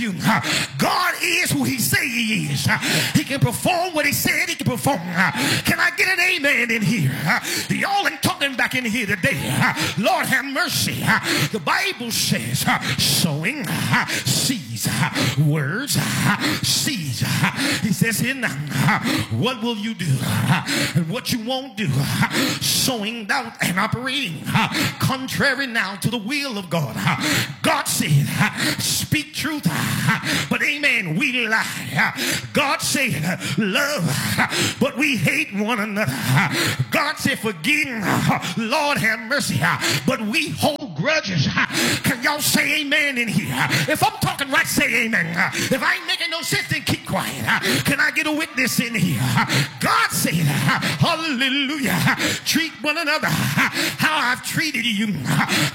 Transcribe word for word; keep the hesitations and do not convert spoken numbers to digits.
you. God is who he say he is. He can perform what he said he can perform. Can I get an amen in here? Y'all ain't talking back in here today. Lord have mercy. The Bible says sowing seeds, words, seeds. He says here now, what will you do and what you won't do? Sowing doubt and operating contrary now to the will of God. God said speak truth, but amen, we lie. God said love, but we hate one another. God said forgive, Lord have mercy, but we hold grudges. Can y'all say amen in here? If I'm talking right, say amen. If I ain't making no sense, then keep quiet. Can I get a witness in here? God said hallelujah, treat one another how I've treated you.